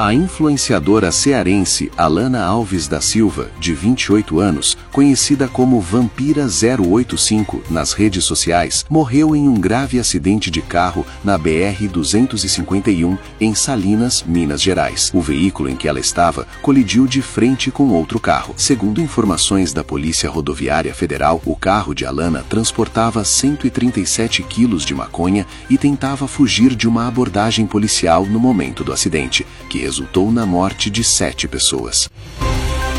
A influenciadora cearense Alana Alves da Silva, de 28 anos, conhecida como Vampira085 nas redes sociais, morreu em um grave acidente de carro na BR-251 em Salinas, Minas Gerais. O veículo em que ela estava colidiu de frente com outro carro. Segundo informações da Polícia Rodoviária Federal, o carro de Alana transportava 137 quilos de maconha e tentava fugir de uma abordagem policial no momento do acidente, que resultou na morte de 7 pessoas.